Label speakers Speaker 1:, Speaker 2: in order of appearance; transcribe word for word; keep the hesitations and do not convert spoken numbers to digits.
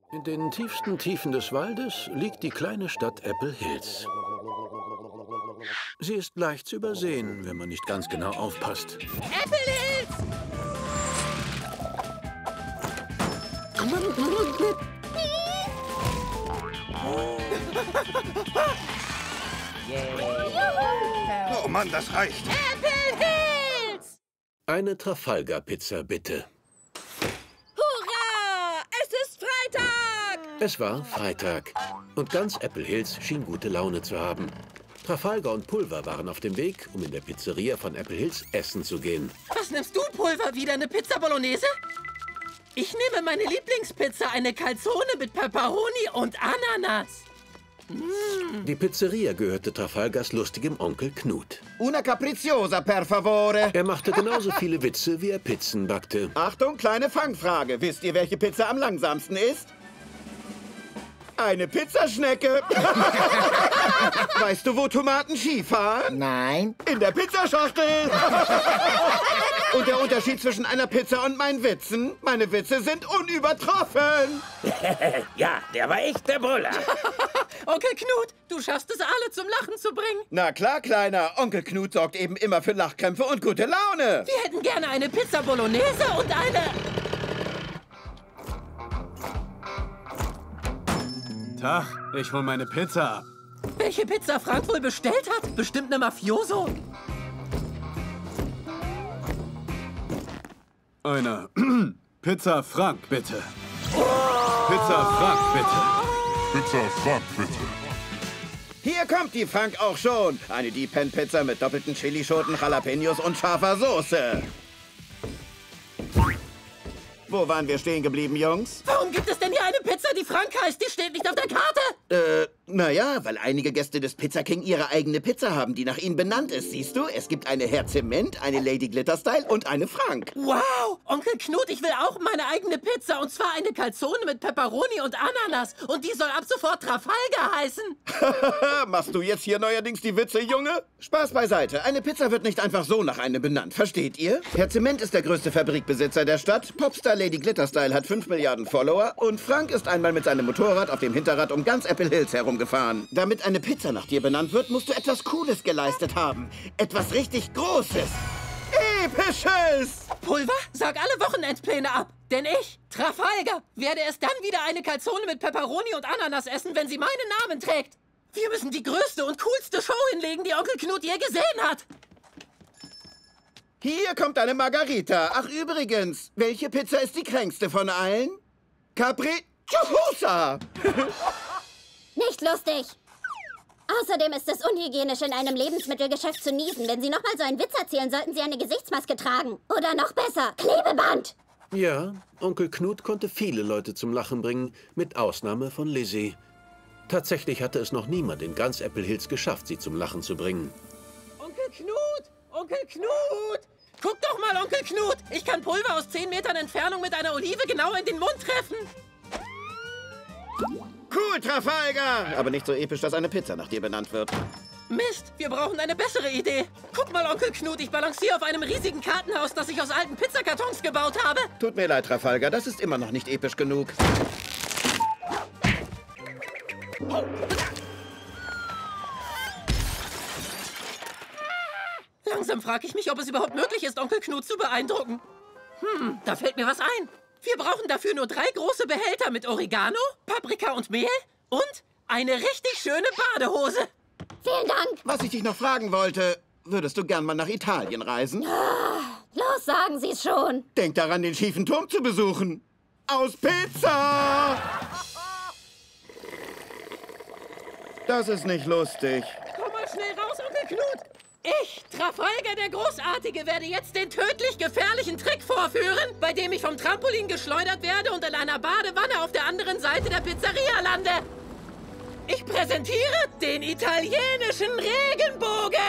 Speaker 1: In den tiefsten Tiefen des Waldes liegt die kleine Stadt Apple Hills. Sie ist leicht zu übersehen, wenn man nicht ganz genau aufpasst.
Speaker 2: Apple Hills!
Speaker 3: Oh Mann, das reicht.
Speaker 2: Apple Hills!
Speaker 1: Eine Trafalgar-Pizza, bitte.
Speaker 2: Hurra! Es ist Freitag!
Speaker 1: Es war Freitag und ganz Apple Hills schien gute Laune zu haben. Trafalgar und Pulver waren auf dem Weg, um in der Pizzeria von Apple Hills essen zu gehen.
Speaker 2: Was nimmst du, Pulver? Wieder eine Pizza Bolognese? Ich nehme meine Lieblingspizza, eine Calzone mit Pepperoni und Ananas.
Speaker 1: Die Pizzeria gehörte Trafalgars lustigem Onkel Knut.
Speaker 4: Una capricciosa, per favore.
Speaker 1: Er machte genauso viele Witze, wie er Pizzen backte.
Speaker 4: Achtung, kleine Fangfrage. Wisst ihr, welche Pizza am langsamsten ist? Eine Pizzaschnecke. Weißt du, wo Tomaten Skifahren?
Speaker 5: Nein.
Speaker 4: In der Pizzaschachtel. Und der Unterschied zwischen einer Pizza und meinen Witzen? Meine Witze sind unübertroffen.
Speaker 5: Ja, der war echt der Brüller.
Speaker 2: Onkel Knut, du schaffst es, alle zum Lachen zu bringen.
Speaker 4: Na klar, Kleiner. Onkel Knut sorgt eben immer für Lachkrämpfe und gute Laune.
Speaker 2: Wir hätten gerne eine Pizza Bolognese und eine...
Speaker 6: Tag, ich hol meine Pizza ab.
Speaker 2: Welche Pizza Frank wohl bestellt hat? Bestimmt eine Mafioso.
Speaker 6: Eine Pizza Frank, bitte. Pizza Frank, bitte.
Speaker 3: Pizza Frank, bitte.
Speaker 4: Hier kommt die Frank auch schon. Eine Deep Pan Pizza mit doppelten Chilischoten, Jalapenos und scharfer Soße. Wo waren wir stehen geblieben, Jungs?
Speaker 2: Warum gibt es denn hier eine Pizza, die Frank heißt? Die steht nicht auf der Karte.
Speaker 4: Äh, naja, weil einige Gäste des Pizza King ihre eigene Pizza haben, die nach ihnen benannt ist. Siehst du, es gibt eine Herr Zement, eine Lady Glitterstyle und eine Frank.
Speaker 2: Wow, Onkel Knut, ich will auch meine eigene Pizza. Und zwar eine Calzone mit Pepperoni und Ananas. Und die soll ab sofort Trafalgar heißen.
Speaker 4: Machst du jetzt hier neuerdings die Witze, Junge? Spaß beiseite. Eine Pizza wird nicht einfach so nach einem benannt. Versteht ihr? Herr Zement ist der größte Fabrikbesitzer der Stadt. Popstar Lady Glitterstyle hat fünf Milliarden Follower. Und Frank ist einmal mit seinem Motorrad auf dem Hinterrad um ganz Apple Hills herumgefahren. Damit eine Pizza nach dir benannt wird, musst du etwas Cooles geleistet haben. Etwas richtig Großes. Episches!
Speaker 2: Pulver, sag alle Wochenendpläne ab. Denn ich, Trafalgar, werde es dann wieder eine Calzone mit Pepperoni und Ananas essen, wenn sie meinen Namen trägt. Wir müssen die größte und coolste Show hinlegen, die Onkel Knut je gesehen hat.
Speaker 4: Hier kommt eine Margarita. Ach, übrigens, welche Pizza ist die kränkste von allen? Capri Chuchusa!
Speaker 7: Nicht lustig. Außerdem ist es unhygienisch, in einem Lebensmittelgeschäft zu niesen. Wenn Sie nochmal so einen Witz erzählen, sollten Sie eine Gesichtsmaske tragen. Oder noch besser, Klebeband.
Speaker 1: Ja, Onkel Knut konnte viele Leute zum Lachen bringen, mit Ausnahme von Lizzie. Tatsächlich hatte es noch niemand in ganz Apple Hills geschafft, sie zum Lachen zu bringen.
Speaker 2: Onkel Knut! Onkel Knut! Guck doch mal, Onkel Knut! Ich kann Pulver aus zehn Metern Entfernung mit einer Olive genau in den Mund treffen.
Speaker 4: Cool, Trafalgar! Aber nicht so episch, dass eine Pizza nach dir benannt wird.
Speaker 2: Mist, wir brauchen eine bessere Idee. Guck mal, Onkel Knut, ich balanciere auf einem riesigen Kartenhaus, das ich aus alten Pizzakartons gebaut habe.
Speaker 4: Tut mir leid, Trafalgar, das ist immer noch nicht episch genug.
Speaker 2: Langsam frage ich mich, ob es überhaupt möglich ist, Onkel Knut zu beeindrucken. Hm, da fällt mir was ein. Wir brauchen dafür nur drei große Behälter mit Oregano, Paprika und Mehl und eine richtig schöne Badehose.
Speaker 7: Vielen Dank.
Speaker 4: Was ich dich noch fragen wollte, würdest du gern mal nach Italien reisen?
Speaker 7: Los, sagen Sie es schon.
Speaker 4: Denk daran, den schiefen Turm zu besuchen. Aus Pizza! Das ist nicht lustig.
Speaker 2: Komm mal schnell raus, Onkel Knut. Ich, Trafalgar der Großartige, werde jetzt den tödlich gefährlichen Trick vorführen, bei dem ich vom Trampolin geschleudert werde und in einer Badewanne auf der anderen Seite der Pizzeria lande. Ich präsentiere den italienischen Regenbogen.